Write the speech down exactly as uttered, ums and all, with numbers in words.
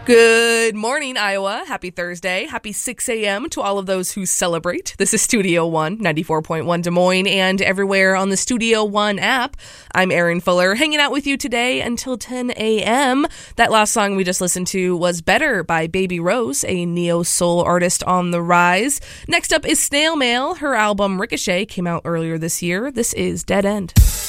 Good morning, Iowa. Happy Thursday. Happy six a.m. to all of those who celebrate. This is Studio One, ninety-four point one Des Moines, and everywhere on the Studio One app. I'm Erin Fuller, hanging out with you today until ten a.m. That last song we just listened to was Better by Baby Rose, a neo-soul artist on the rise. Next up is Snail Mail. Her album Ricochet came out earlier this year. This is Dead End.